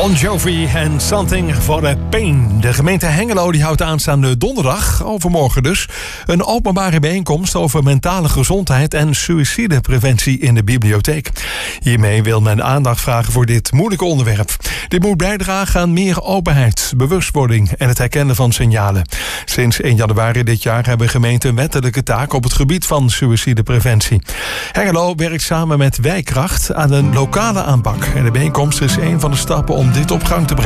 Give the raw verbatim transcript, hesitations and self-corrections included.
Bon Jovi en Something for the Pain. De gemeente Hengelo die houdt aanstaande donderdag, overmorgen dus, een openbare bijeenkomst over mentale gezondheid en suïcidepreventie in de bibliotheek. Hiermee wil men aandacht vragen voor dit moeilijke onderwerp. Dit moet bijdragen aan meer openheid, bewustwording en het herkennen van signalen. Sinds één januari dit jaar hebben gemeenten een wettelijke taak op het gebied van suïcidepreventie. Hengelo werkt samen met Wijkracht aan een lokale aanpak. En de bijeenkomst is een van de stappen om dit op gang te brengen.